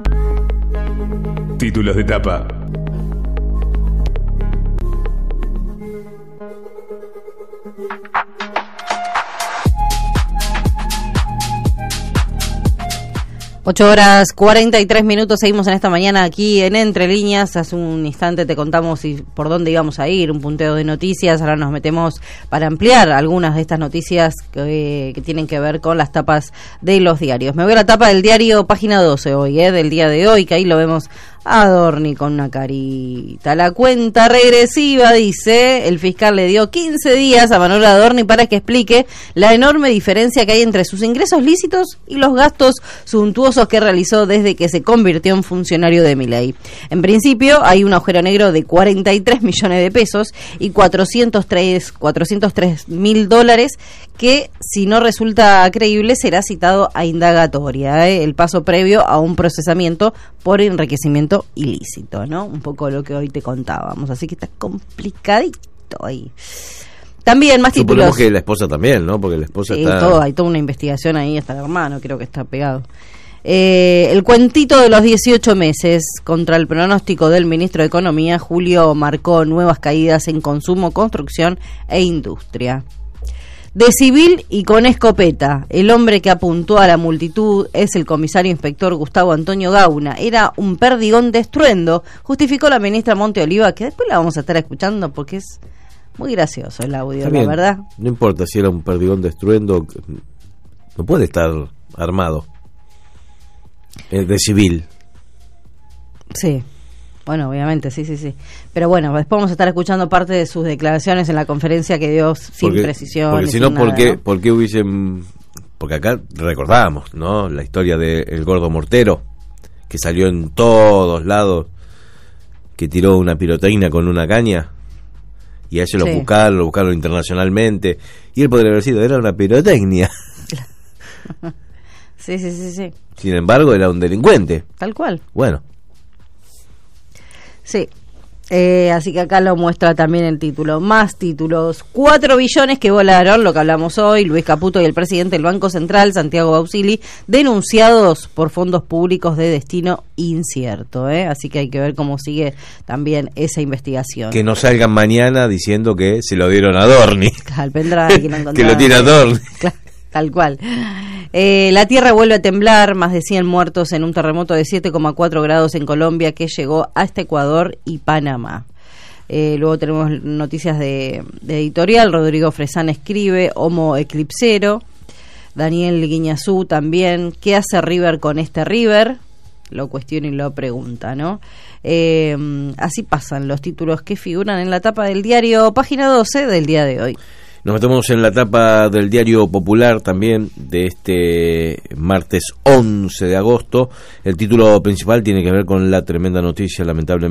Títulos de tapa. Ocho horas 43 minutos, seguimos en esta mañana aquí en Entre Líneas. Hace un instante te contamos por dónde íbamos a ir, un punteo de noticias. Ahora nos metemos para ampliar algunas de estas noticias que tienen que ver con las tapas de los diarios. Me voy a la tapa del diario Página 12 hoy, del día de hoy, que ahí lo vemos a Adorni con una carita. La cuenta regresiva, dice, el fiscal le dio 15 días a Manuel Adorni para que explique la enorme diferencia que hay entre sus ingresos lícitos y los gastos suntuosos que realizó desde que se convirtió en funcionario de Milei. En principio, hay un agujero negro de 43 millones de pesos y 403.000 dólares que, si no resulta creíble, será citado a indagatoria, el paso previo a un procesamiento por enriquecimiento ilícito, ¿no? Un poco lo que hoy te contábamos, así que está complicadito ahí. También más títulos. Suponemos que la esposa también, ¿no? Porque la esposa está... hay toda una investigación ahí, hasta el hermano creo que está pegado. El cuentito de los 18 meses, contra el pronóstico del ministro de Economía, Julio marcó nuevas caídas en consumo, construcción e industria. De civil y con escopeta, el hombre que apuntó a la multitud es el comisario inspector Gustavo Antonio Gauna. Era un perdigón de estruendo, justificó la ministra Monte Oliva, que después la vamos a estar escuchando porque es muy gracioso el audio, la verdad. No importa si era un perdigón de estruendo, no puede estar armado. De civil. Sí. Bueno, obviamente, sí. Pero bueno, después vamos a estar escuchando parte de sus declaraciones en la conferencia que dio sin precisiones. Porque si no, ¿por qué hubiesen...? Porque acá recordábamos, ¿no? La historia del gordo Mortero, que salió en todos lados, que tiró una pirotecnia con una caña, y a ese lo buscaron internacionalmente, y él podría haber sido, era una pirotecnia. Sí. Sin embargo, era un delincuente. Tal cual. Bueno. Sí, así que acá lo muestra también el título. Más títulos. 4 billones que volaron, lo que hablamos hoy, Luis Caputo y el presidente del Banco Central, Santiago Bausili, denunciados por fondos públicos de destino incierto. Así que hay que ver cómo sigue también esa investigación. Que no salgan mañana diciendo que se lo dieron a Adorni. Al pendrive, que lo que lo tiene Adorni. Tal cual. La tierra vuelve a temblar, más de 100 muertos en un terremoto de 7,4 grados en Colombia que llegó hasta Ecuador y Panamá. Luego tenemos noticias de editorial. Rodrigo Fresán escribe, Homo Eclipsero. Daniel Guiñazú también, ¿qué hace River con este River? Lo cuestiona y lo pregunta, ¿no? Así pasan los títulos que figuran en la tapa del diario Página 12 del día de hoy. Nos metemos en la tapa del Diario Popular también de este martes 11 de agosto. El título principal tiene que ver con la tremenda noticia, lamentablemente,